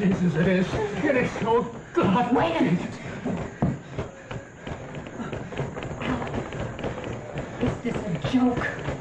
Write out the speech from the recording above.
Jesus, it is. It is. Oh, God. Wait a minute. Is this a joke?